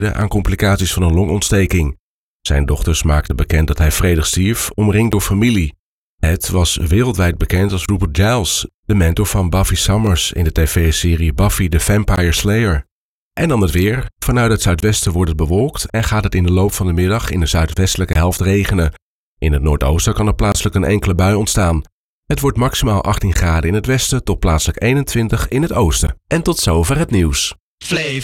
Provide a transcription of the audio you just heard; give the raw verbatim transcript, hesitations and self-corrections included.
aan complicaties van een longontsteking. Zijn dochters maakten bekend dat hij vredig stierf, omringd door familie. Het was wereldwijd bekend als Rupert Giles, de mentor van Buffy Summers in de tv-serie Buffy the Vampire Slayer. En dan het weer. Vanuit het zuidwesten wordt het bewolkt en gaat het in de loop van de middag in de zuidwestelijke helft regenen. In het noordoosten kan er plaatselijk een enkele bui ontstaan. Het wordt maximaal achttien graden in het westen tot plaatselijk eenentwintig in het oosten. En tot zover het nieuws.